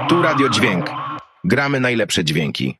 Tu Radio Dźwięk. Gramy najlepsze dźwięki.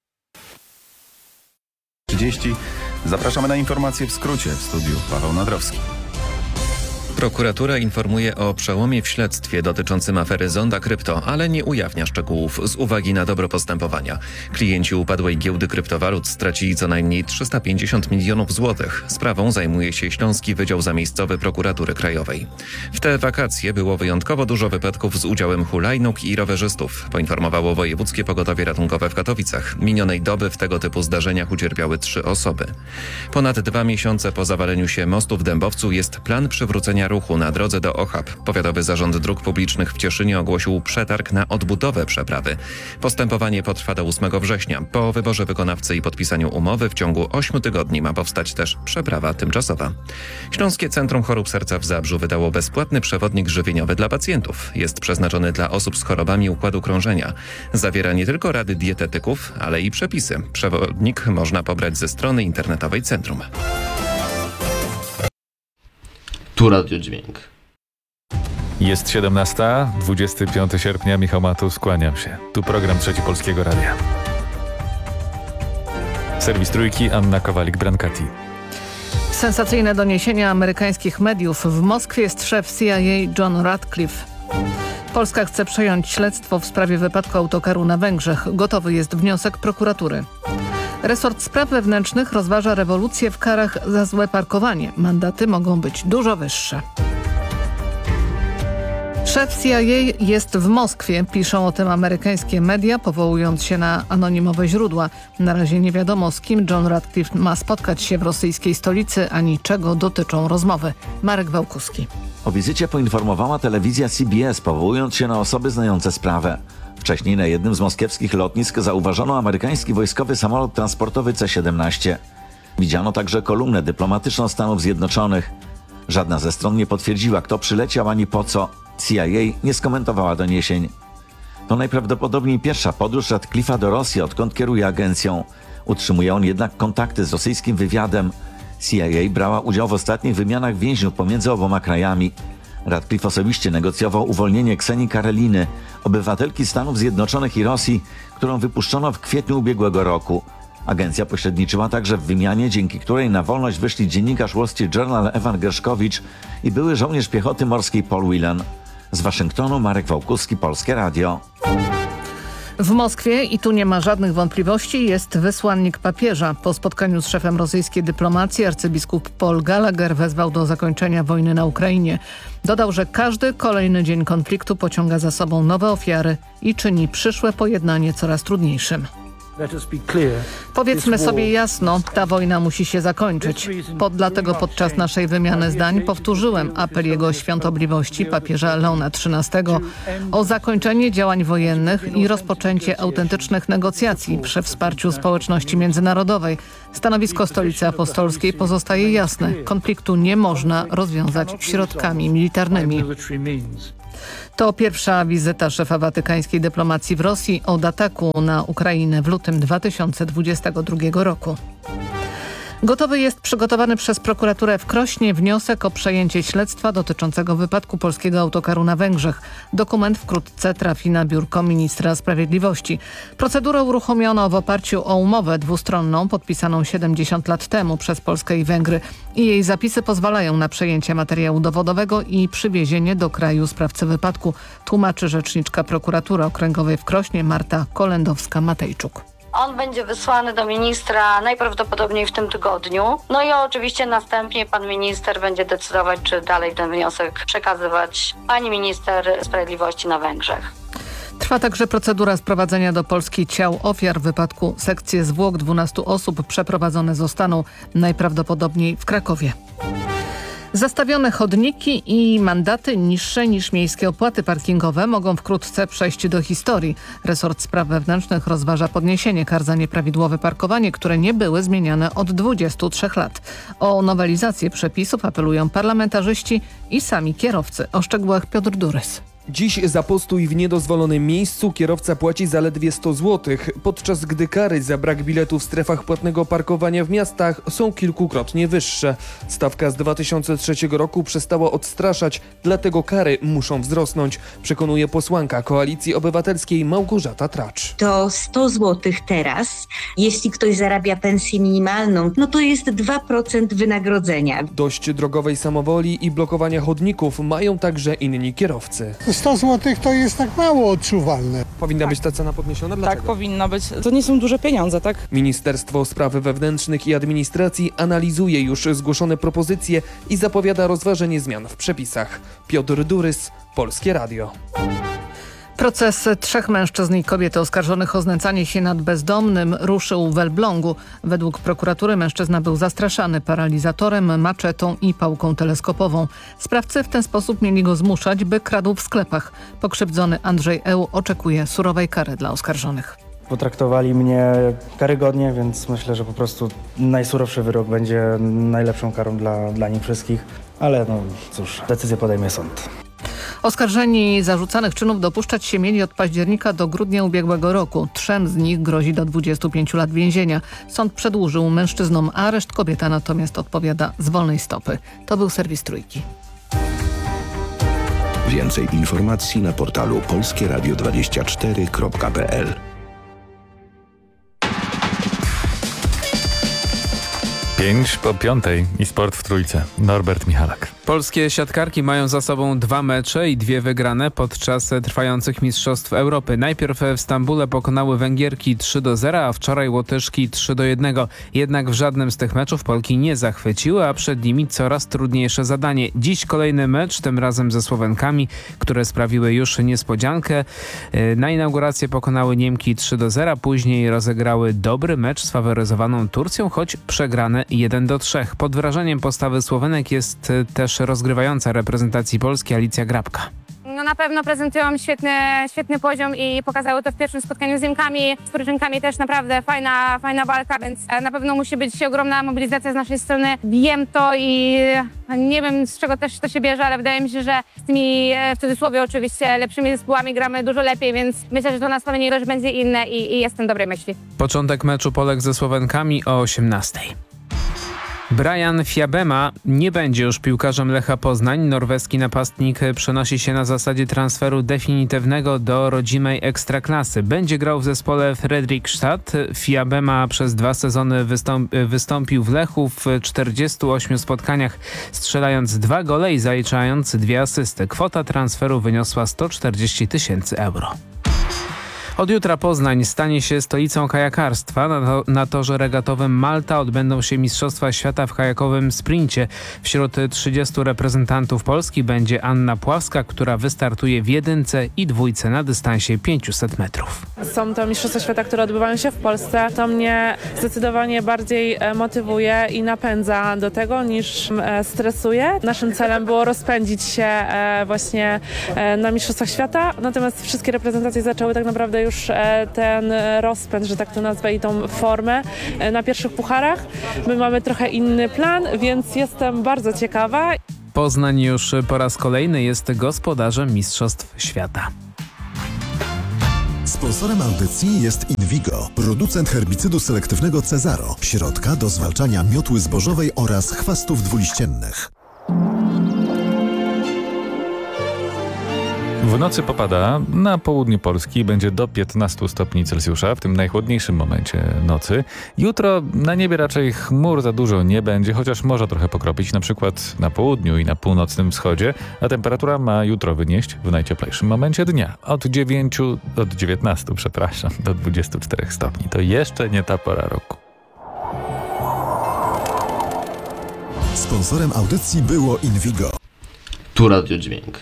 30. Zapraszamy na informacje w skrócie. W studiu Paweł Nadrowski. Prokuratura informuje o przełomie w śledztwie dotyczącym afery Zonda Krypto, ale nie ujawnia szczegółów z uwagi na dobro postępowania. Klienci upadłej giełdy kryptowalut stracili co najmniej 350 milionów złotych. Sprawą zajmuje się Śląski Wydział Zamiejscowy Prokuratury Krajowej. W te wakacje było wyjątkowo dużo wypadków z udziałem hulajnóg i rowerzystów, poinformowało Wojewódzkie Pogotowie Ratunkowe w Katowicach. Minionej doby w tego typu zdarzeniach ucierpiały 3 osoby. Ponad 2 miesiące po zawaleniu się mostu w Dębowcu jest plan przywrócenia ruchu na drodze do Ochab. Powiatowy Zarząd Dróg Publicznych w Cieszynie ogłosił przetarg na odbudowę przeprawy. Postępowanie potrwa do 8 września. Po wyborze wykonawcy i podpisaniu umowy w ciągu 8 tygodni ma powstać też przeprawa tymczasowa. Śląskie Centrum Chorób Serca w Zabrzu wydało bezpłatny przewodnik żywieniowy dla pacjentów. Jest przeznaczony dla osób z chorobami układu krążenia. Zawiera nie tylko rady dietetyków, ale i przepisy. Przewodnik można pobrać ze strony internetowej centrum. Tu Radio Dźwięk. Jest 17, 25 sierpnia, Michał Matus, kłaniam się. Tu program Trzeci Polskiego Radia. Serwis Trójki, Anna Kowalik-Brancati. Sensacyjne doniesienia amerykańskich mediów. W Moskwie jest szef CIA John Ratcliffe. Polska chce przejąć śledztwo w sprawie wypadku autokaru na Węgrzech. Gotowy jest wniosek prokuratury. Resort Spraw Wewnętrznych rozważa rewolucję w karach za złe parkowanie. Mandaty mogą być dużo wyższe. Szef CIA jest w Moskwie, piszą o tym amerykańskie media, powołując się na anonimowe źródła. Na razie nie wiadomo, z kim John Ratcliffe ma spotkać się w rosyjskiej stolicy, ani czego dotyczą rozmowy. Marek Wałkuski. O wizycie poinformowała telewizja CBS, powołując się na osoby znające sprawę. Wcześniej na jednym z moskiewskich lotnisk zauważono amerykański wojskowy samolot transportowy C-17. Widziano także kolumnę dyplomatyczną Stanów Zjednoczonych. Żadna ze stron nie potwierdziła, kto przyleciał ani po co. CIA nie skomentowała doniesień. To najprawdopodobniej pierwsza podróż Ratcliffe'a do Rosji, odkąd kieruje agencją. Utrzymuje on jednak kontakty z rosyjskim wywiadem. CIA brała udział w ostatnich wymianach więźniów pomiędzy oboma krajami. Ratcliffe osobiście negocjował uwolnienie Ksenii Kareliny, obywatelki Stanów Zjednoczonych i Rosji, którą wypuszczono w kwietniu ubiegłego roku. Agencja pośredniczyła także w wymianie, dzięki której na wolność wyszli dziennikarz Wall Street Journal Evan Gershkovich i były żołnierz piechoty morskiej Paul Whelan. Z Waszyngtonu Marek Wałkuski, Polskie Radio. W Moskwie, i tu nie ma żadnych wątpliwości, jest wysłannik papieża. Po spotkaniu z szefem rosyjskiej dyplomacji arcybiskup Paul Gallagher wezwał do zakończenia wojny na Ukrainie. Dodał, że każdy kolejny dzień konfliktu pociąga za sobą nowe ofiary i czyni przyszłe pojednanie coraz trudniejszym. Powiedzmy sobie jasno, ta wojna musi się zakończyć. Dlatego podczas naszej wymiany zdań powtórzyłem apel jego świątobliwości papieża Leona XIII o zakończenie działań wojennych i rozpoczęcie autentycznych negocjacji przy wsparciu społeczności międzynarodowej. Stanowisko Stolicy Apostolskiej pozostaje jasne. Konfliktu nie można rozwiązać środkami militarnymi. To pierwsza wizyta szefa watykańskiej dyplomacji w Rosji od ataku na Ukrainę w lutym 2022 roku. Gotowy jest przygotowany przez prokuraturę w Krośnie wniosek o przejęcie śledztwa dotyczącego wypadku polskiego autokaru na Węgrzech. Dokument wkrótce trafi na biurko ministra sprawiedliwości. Procedurę uruchomiono w oparciu o umowę dwustronną podpisaną 70 lat temu przez Polskę i Węgry. I jej zapisy pozwalają na przejęcie materiału dowodowego i przywiezienie do kraju sprawcy wypadku, tłumaczy rzeczniczka prokuratury okręgowej w Krośnie Marta Kolendowska-Matejczuk. On będzie wysłany do ministra najprawdopodobniej w tym tygodniu. No i oczywiście następnie pan minister będzie decydować, czy dalej ten wniosek przekazywać pani minister sprawiedliwości na Węgrzech. Trwa także procedura sprowadzenia do Polski ciał ofiar wypadku. Sekcje zwłok 12 osób przeprowadzone zostaną najprawdopodobniej w Krakowie. Zastawione chodniki i mandaty niższe niż miejskie opłaty parkingowe mogą wkrótce przejść do historii. Resort Spraw Wewnętrznych rozważa podniesienie kar za nieprawidłowe parkowanie, które nie były zmieniane od 23 lat. O nowelizację przepisów apelują parlamentarzyści i sami kierowcy. O szczegółach Piotr Durys. Dziś za postój w niedozwolonym miejscu kierowca płaci zaledwie 100 zł, podczas gdy kary za brak biletu w strefach płatnego parkowania w miastach są kilkukrotnie wyższe. Stawka z 2003 roku przestała odstraszać, dlatego kary muszą wzrosnąć, przekonuje posłanka Koalicji Obywatelskiej Małgorzata Tracz. To 100 zł teraz. Jeśli ktoś zarabia pensję minimalną, no to jest 2% wynagrodzenia. Dość drogowej samowoli i blokowania chodników mają także inni kierowcy. 100 zł to jest tak mało odczuwalne. Powinna być ta cena podniesiona? Dlaczego? Tak, powinna być. To nie są duże pieniądze, tak? Ministerstwo Spraw Wewnętrznych i Administracji analizuje już zgłoszone propozycje i zapowiada rozważenie zmian w przepisach. Piotr Durys, Polskie Radio. Proces 3 mężczyzn i kobiety oskarżonych o znęcanie się nad bezdomnym ruszył w Elblągu. Według prokuratury mężczyzna był zastraszany paralizatorem, maczetą i pałką teleskopową. Sprawcy w ten sposób mieli go zmuszać, by kradł w sklepach. Pokrzywdzony Andrzej Eł oczekuje surowej kary dla oskarżonych. Potraktowali mnie karygodnie, więc myślę, że po prostu najsurowszy wyrok będzie najlepszą karą dla nich wszystkich. Ale no cóż, decyzję podejmie sąd. Oskarżeni zarzucanych czynów dopuszczać się mieli od października do grudnia ubiegłego roku. 3 z nich grozi do 25 lat więzienia. Sąd przedłużył mężczyznom areszt, kobieta natomiast odpowiada z wolnej stopy. To był serwis Trójki. Więcej informacji na portalu polskieradio24.pl. Pięć po 5 i sport w Trójce. Norbert Michalak. Polskie siatkarki mają za sobą 2 mecze i 2 wygrane podczas trwających Mistrzostw Europy. Najpierw w Stambule pokonały Węgierki 3-0, a wczoraj Łotyszki 3-1. Jednak w żadnym z tych meczów Polki nie zachwyciły, a przed nimi coraz trudniejsze zadanie. Dziś kolejny mecz, tym razem ze Słowenkami, które sprawiły już niespodziankę. Na inaugurację pokonały Niemki 3-0, później rozegrały dobry mecz z faworyzowaną Turcją, choć przegrane 1-3. Pod wrażeniem postawy Słowenek jest też rozgrywająca reprezentacji Polski Alicja Grabka. No na pewno prezentują świetny poziom i pokazały to w pierwszym spotkaniu z Niemkami. Z Turczynkami też naprawdę fajna walka, więc na pewno musi być ogromna mobilizacja z naszej strony. Wiem to i nie wiem, z czego też to się bierze, ale wydaje mi się, że z tymi, w cudzysłowie oczywiście, lepszymi zespołami gramy dużo lepiej, więc myślę, że to nastawienie też będzie inne i jestem dobrej myśli. Początek meczu Polek ze Słowenkami o 18:00. Brian Fiabema nie będzie już piłkarzem Lecha Poznań. Norweski napastnik przenosi się na zasadzie transferu definitywnego do rodzimej Ekstraklasy. Będzie grał w zespole Fredrikstad. Fiabema przez 2 sezony wystąpił w Lechu w 48 spotkaniach, strzelając 2 gole i zaliczając 2 asysty. Kwota transferu wyniosła 140 000 euro. Od jutra Poznań stanie się stolicą kajakarstwa. Na torze regatowym Malta odbędą się Mistrzostwa Świata w kajakowym sprincie. Wśród 30 reprezentantów Polski będzie Anna Pławska, która wystartuje w 1 i 2 na dystansie 500 metrów. Są to Mistrzostwa Świata, które odbywają się w Polsce. To mnie zdecydowanie bardziej motywuje i napędza do tego niż stresuje. Naszym celem było rozpędzić się właśnie na Mistrzostwach Świata, natomiast wszystkie reprezentacje zaczęły tak naprawdę już ten rozpęd, że tak to nazwę, i tą formę na pierwszych pucharach. My mamy trochę inny plan, więc jestem bardzo ciekawa. Poznań już po raz kolejny jest gospodarzem Mistrzostw Świata. Sponsorem audycji jest Invigo, producent herbicydu selektywnego Cezaro, środka do zwalczania miotły zbożowej oraz chwastów dwuliściennych. W nocy popada na południu Polski i będzie do 15 stopni Celsjusza w tym najchłodniejszym momencie nocy. Jutro na niebie raczej chmur za dużo nie będzie, chociaż może trochę pokropić, na przykład na południu i na północnym wschodzie, a temperatura ma jutro wynieść w najcieplejszym momencie dnia od 19 do 24 stopni. To jeszcze nie ta pora roku. Sponsorem audycji było Invigo. Tu Radio Dźwięk.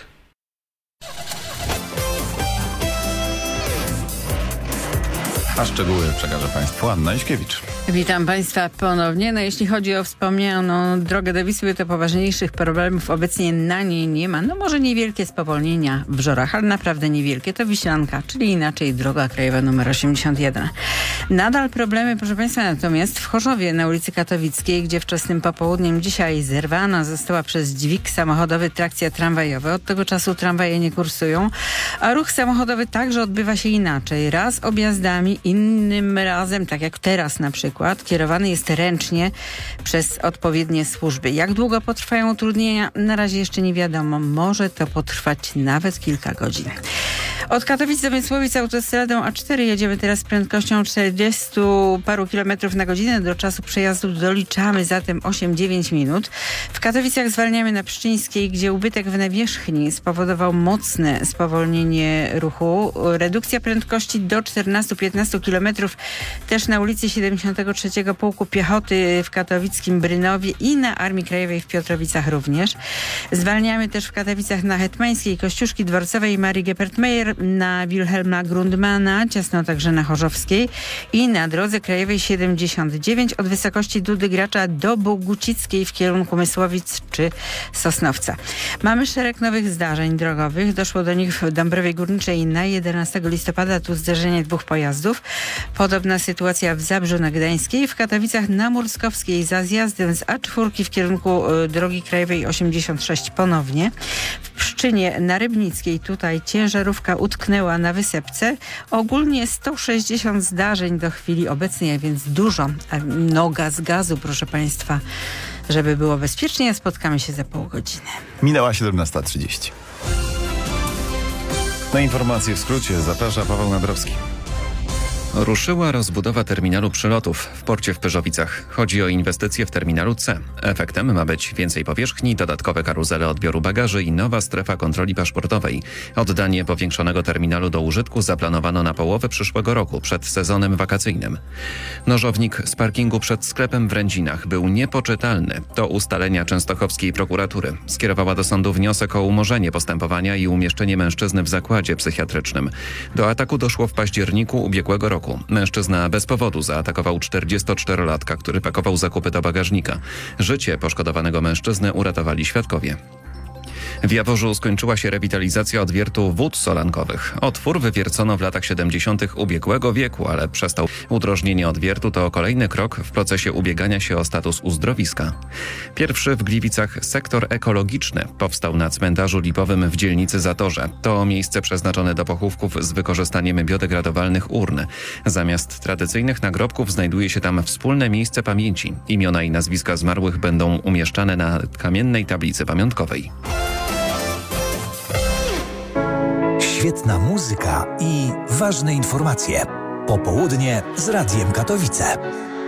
A szczegóły przekaże Państwu Anna Iśkiewicz. Witam Państwa ponownie. Jeśli chodzi o wspomnianą drogę do Wisły, to poważniejszych problemów obecnie na niej nie ma. Może niewielkie spowolnienia w Żorach, ale naprawdę niewielkie. To Wiślanka, czyli inaczej droga krajowa nr 81. Nadal problemy, proszę Państwa, natomiast w Chorzowie na ulicy Katowickiej, gdzie wczesnym popołudniem dzisiaj zerwana została przez dźwig samochodowy trakcja tramwajowa. Od tego czasu tramwaje nie kursują, a ruch samochodowy także odbywa się inaczej. Raz objazdami, innym razem, tak jak teraz na przykład, kierowany jest ręcznie przez odpowiednie służby. Jak długo potrwają utrudnienia? Na razie jeszcze nie wiadomo. Może to potrwać nawet kilka godzin. Od Katowic do Mysłowic autostradą A4 jedziemy teraz z prędkością 40 paru kilometrów na godzinę. Do czasu przejazdu doliczamy zatem 8-9 minut. W Katowicach zwalniamy na Pszczyńskiej, gdzie ubytek w nawierzchni spowodował mocne spowolnienie ruchu. Redukcja prędkości do 14-15 kilometrów też na ulicy 73 Pułku Piechoty w katowickim Brynowie i na Armii Krajowej w Piotrowicach również. Zwalniamy też w Katowicach na Hetmańskiej, Kościuszki Dworcowej i Marii Geppert-Meyer, na Wilhelma Grundmana, ciasno także na Chorzowskiej i na drodze krajowej 79 od wysokości Dudy Gracza do Bogucickiej w kierunku Mysłowic czy Sosnowca. Mamy szereg nowych zdarzeń drogowych. Doszło do nich w Dąbrowie Górniczej na 11 listopada. Tu zderzenie dwóch pojazdów. Podobna sytuacja w Zabrzu na Gdańskiej, w Katowicach na Murskowskiej za zjazdem z A4 w kierunku drogi krajowej 86 ponownie. W Pszczynie na Rybnickiej tutaj ciężarówka utknęła na wysepce. Ogólnie 160 zdarzeń do chwili obecnej, a więc dużo. Noga z gazu, proszę Państwa, żeby było bezpiecznie. Spotkamy się za pół godziny. Minęła 17:30. Na informacje w skrócie zaprasza Paweł Nadrowski. Ruszyła rozbudowa terminalu przylotów w porcie w Pyrzowicach. Chodzi o inwestycje w terminalu C. Efektem ma być więcej powierzchni, dodatkowe karuzele odbioru bagaży i nowa strefa kontroli paszportowej. Oddanie powiększonego terminalu do użytku zaplanowano na połowę przyszłego roku, przed sezonem wakacyjnym. Nożownik z parkingu przed sklepem w Rędzinach był niepoczytalny. To ustalenia częstochowskiej prokuratury. Skierowała do sądu wniosek o umorzenie postępowania i umieszczenie mężczyzny w zakładzie psychiatrycznym. Do ataku doszło w październiku ubiegłego roku. Mężczyzna bez powodu zaatakował 44-latka, który pakował zakupy do bagażnika. Życie poszkodowanego mężczyzny uratowali świadkowie. W Jaworzu skończyła się rewitalizacja odwiertu wód solankowych. Otwór wywiercono w latach 70. ubiegłego wieku, ale przestał. Udrożnienie odwiertu to kolejny krok w procesie ubiegania się o status uzdrowiska. Pierwszy w Gliwicach sektor ekologiczny powstał na cmentarzu lipowym w dzielnicy Zatorze. To miejsce przeznaczone do pochówków z wykorzystaniem biodegradowalnych urn. Zamiast tradycyjnych nagrobków znajduje się tam wspólne miejsce pamięci. Imiona i nazwiska zmarłych będą umieszczane na kamiennej tablicy pamiątkowej. Świetna muzyka i ważne informacje. Popołudnie z Radiem Katowice.